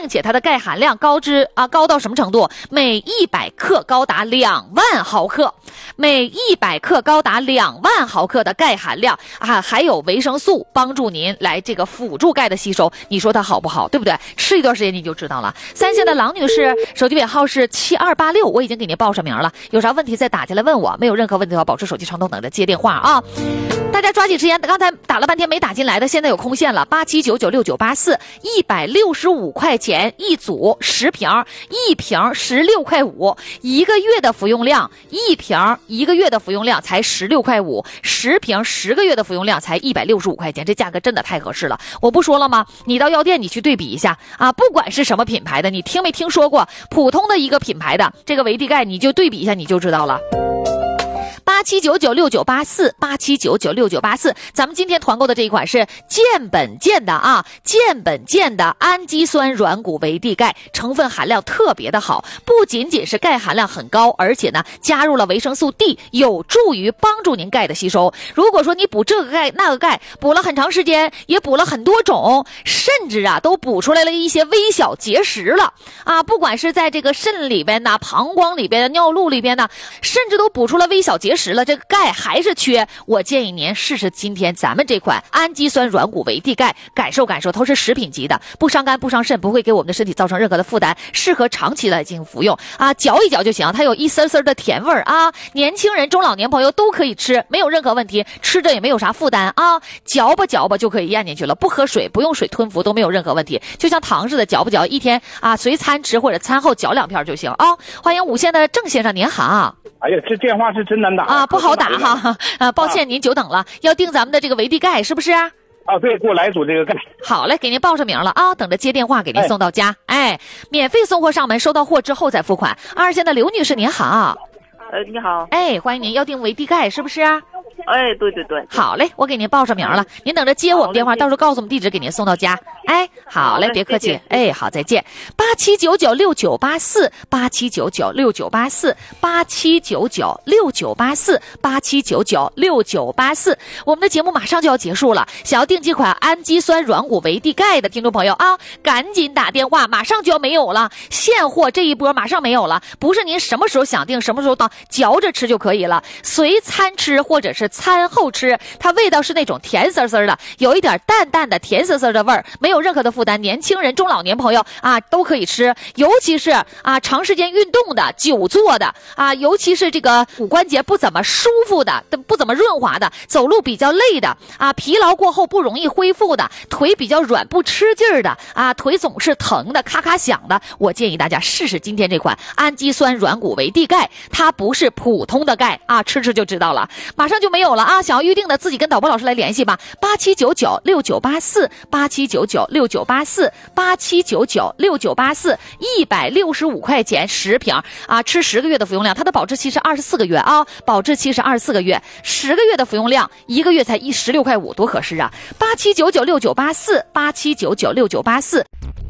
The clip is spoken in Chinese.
并且它的钙含量高到什么程度？每100克高达2万毫克，每100克高达2万毫克的钙含量啊，还有维生素帮助您来这个辅助钙的吸收，你说它好不好？对不对？吃一段时间你就知道了。三线的郎女士，手机尾号是7286，我已经给您报上名了，有啥问题再打进来问我，没有任何问题的话，保持手机畅通，等着接电话啊。大家抓紧时间，刚才打了半天没打进来的，现在有空线了，87996984，165块钱一组10瓶，一瓶16块5，一个月的服用量，一瓶一个月的服用量才16块5，10瓶10个月的服用量才165块钱，这价格真的太合适了。我不说了吗？你到药店你去对比一下啊，不管是什么品牌的，你听没听说过普通的一个品牌的这个维地钙，你就对比一下你就知道了。87996984，87996984，咱们今天团购的这一款是健本健的啊，健本健的氨基酸软骨维地钙，成分含量特别的好，不仅仅是钙含量很高，而且呢加入了维生素 D， 有助于帮助您钙的吸收。如果说你补这个钙那个钙，补了很长时间，也补了很多种，甚至啊都补出来了一些微小结石了啊，不管是在这个肾里边呢、膀胱里边的、尿路里边呢，甚至都补出了微小结石了，这个钙还是缺，我建议您试试今天咱们这款氨基酸软骨维地钙，感受感受，它是食品级的，不伤肝不伤肾，不会给我们的身体造成任何的负担，适合长期来进行服用啊，嚼一嚼就行，它有一丝丝的甜味儿啊，年轻人中老年朋友都可以吃，没有任何问题，吃着也没有啥负担啊，嚼吧嚼吧就可以咽进去了，不喝水不用水吞服都没有任何问题，就像糖似的，嚼吧嚼一天啊，随餐吃或者餐后嚼2片就行啊。欢迎5线的郑先生，您好。 哎呀，这电话是真难打啊，不好打哈，抱歉您久等了，要订咱们的这个维地钙是不是？ 啊，对，给我来一组这个钙。 好嘞，给您报上名了啊，等着接电话给您送到家。哎，免费送货上门，收到货之后再付款。2线的刘女士您好。 你好。 哎，欢迎您，要订维地钙是不是？ 哎，对对对。 好嘞，我给您报上名了，您等着接我们电话，到时候告诉我们地址，给您送到家。哎，好嘞，别客气。哎，好，再见。87996984，87996984，87996984，我们的节目马上就要结束了，想要订几款氨基酸软骨维地钙的听众朋友啊，赶紧打电话，马上就要没有了，现货这一波马上没有了，不是您什么时候想订什么时候到，嚼着吃就可以了，随餐吃或者是餐后吃，它味道是那种甜丝丝的，有一点淡淡的甜丝丝的味儿，没有任何的负担，年轻人中老年朋友啊都可以吃，尤其是啊长时间运动的、久坐的啊，尤其是这个骨关节不怎么舒服的、不怎么润滑的、走路比较累的啊，疲劳过后不容易恢复的、腿比较软不吃劲儿的啊，腿总是疼的、咔咔响的，我建议大家试试今天这款氨基酸软骨维地钙，它不是普通的钙啊，吃吃就知道了，马上就没有了啊！想要预定的自己跟导播老师来联系吧，87996984，87996984，165块钱10瓶啊，吃10个月的服用量，它的保质期是24个月啊，保质期是24个月，10个月的服用量，1个月才16块5，多合适啊！87996984，87996984。